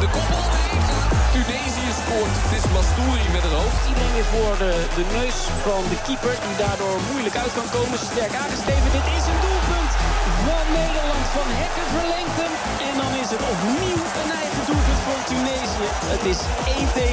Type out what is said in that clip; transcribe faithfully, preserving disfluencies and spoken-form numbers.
de koppel. Tunesië scoort. Het is Mastouri met het hoofd. Iedereen weer voor de, de neus van de keeper, die daardoor moeilijk uit kan komen. Sterk aangegeven. Dit is een doelpunt van Nederland. Van Hekken verlengt hem. En dan is het opnieuw een eigen doelpunt van Tunesië. Het is één tegen